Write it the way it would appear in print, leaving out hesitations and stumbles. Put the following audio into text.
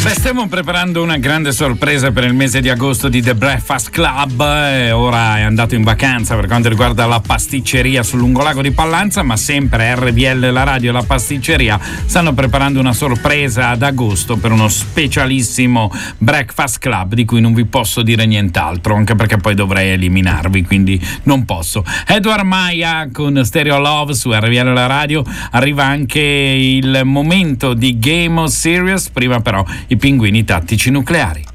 Beh, stiamo preparando una grande sorpresa per il mese di agosto di The Breakfast Club. Ora è andato in vacanza per quanto riguarda la pasticceria sul lungolago di Pallanza, ma sempre RBL, la radio e la pasticceria stanno preparando una sorpresa ad agosto per uno specialissimo Breakfast Club di cui non vi posso dire nient'altro, anche perché poi dovrei eliminarvi, quindi non posso. Edward Maia con Stereo Love su RBL, la radio. Arriva anche il momento di Game of Serious, prima però i pinguini tattici nucleari.